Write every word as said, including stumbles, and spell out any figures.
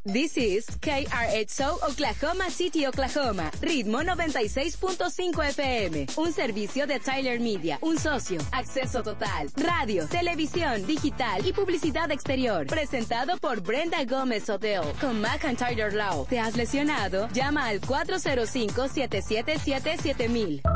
This is K R H O Oklahoma City, Oklahoma. Ritmo noventa y seis punto cinco F M. Un servicio de Tyler Media. Un socio. Acceso total. Radio, televisión, digital y publicidad exterior. Presentado por Brenda Gómez Odell. Con McIntyre Law. ¿Te has lesionado? Llama al cuatro cero cinco, siete siete siete, siete mil.